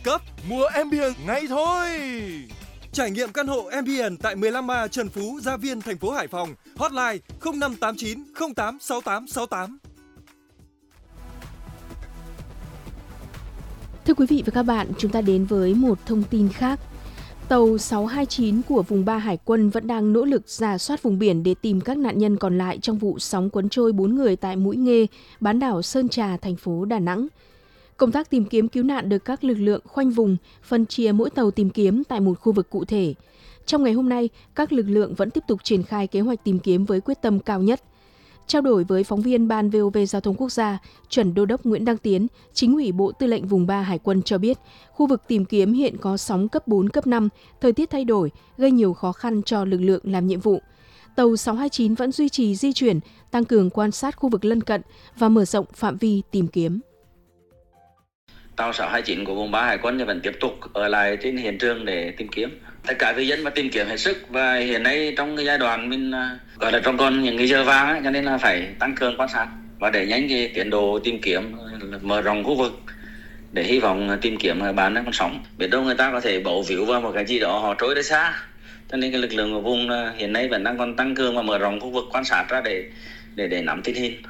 cấp, mua Ambient ngay thôi. Trải nghiệm căn hộ Ambient tại 15A Trần Phú, Gia Viên, thành phố Hải Phòng. Hotline 0589 086868. Thưa quý vị và các bạn, chúng ta đến với một thông tin khác. Tàu 629 của vùng 3 Hải quân vẫn đang nỗ lực rà soát vùng biển để tìm các nạn nhân còn lại trong vụ sóng cuốn trôi 4 người tại Mũi Nghê, bán đảo Sơn Trà, thành phố Đà Nẵng. Công tác tìm kiếm cứu nạn được các lực lượng khoanh vùng, phân chia mỗi tàu tìm kiếm tại một khu vực cụ thể. Trong ngày hôm nay, các lực lượng vẫn tiếp tục triển khai kế hoạch tìm kiếm với quyết tâm cao nhất. Trao đổi với phóng viên Ban VOV Giao thông Quốc gia, Chuẩn Đô đốc Nguyễn Đăng Tiến, Chính ủy Bộ Tư lệnh Vùng 3 Hải quân cho biết, khu vực tìm kiếm hiện có sóng cấp 4, cấp 5, thời tiết thay đổi, gây nhiều khó khăn cho lực lượng làm nhiệm vụ. Tàu 629 vẫn duy trì di chuyển, tăng cường quan sát khu vực lân cận và mở rộng phạm vi tìm kiếm. Tàu 629 của vùng 3 Hải quân vẫn tiếp tục ở lại trên hiện trường để tìm kiếm. Tất cả người dân và tìm kiếm hết sức, và hiện nay trong cái giai đoạn mình gọi là trong còn những cái giờ vàng ấy, cho nên là phải tăng cường quan sát và đẩy nhanh cái tiến độ tìm kiếm, mở rộng khu vực để hy vọng tìm kiếm bạn đang còn sống. Biết đâu người ta có thể bấu víu vào một cái gì đó họ trôi đi xa. Cho nên cái lực lượng của vùng hiện nay vẫn đang còn tăng cường và mở rộng khu vực quan sát ra để nắm tình hình.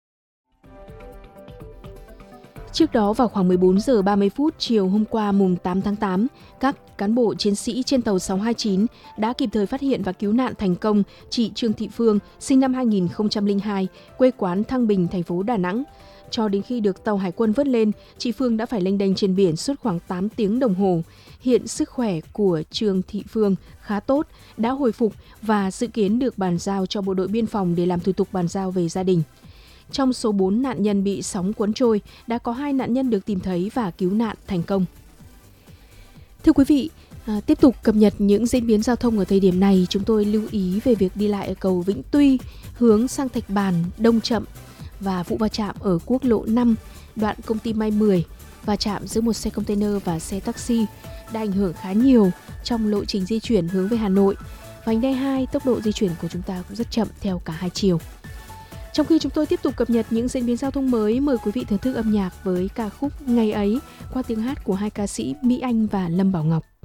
Trước đó vào khoảng 14 giờ 30 phút chiều hôm qua mùng 8 tháng 8, các cán bộ chiến sĩ trên tàu 629 đã kịp thời phát hiện và cứu nạn thành công chị Trương Thị Phương, sinh năm 2002, quê quán Thăng Bình, thành phố Đà Nẵng. Cho đến khi được tàu Hải quân vớt lên, chị Phương đã phải lênh đênh trên biển suốt khoảng 8 tiếng đồng hồ. Hiện sức khỏe của Trương Thị Phương khá tốt, đã hồi phục và dự kiến được bàn giao cho bộ đội biên phòng để làm thủ tục bàn giao về gia đình. Trong số 4 nạn nhân bị sóng cuốn trôi, đã có 2 nạn nhân được tìm thấy và cứu nạn thành công. Thưa quý vị, tiếp tục cập nhật những diễn biến giao thông ở thời điểm này, chúng tôi lưu ý về việc đi lại ở cầu Vĩnh Tuy, hướng sang Thạch Bàn, đông chậm và vụ va chạm ở quốc lộ 5, đoạn công ty May 10, va chạm giữa một xe container và xe taxi đã ảnh hưởng khá nhiều trong lộ trình di chuyển hướng về Hà Nội. Vành đai 2, tốc độ di chuyển của chúng ta cũng rất chậm theo cả hai chiều. Trong khi chúng tôi tiếp tục cập nhật những diễn biến giao thông mới, mời quý vị thưởng thức âm nhạc với ca khúc Ngày ấy qua tiếng hát của hai ca sĩ Mỹ Anh và Lâm Bảo Ngọc.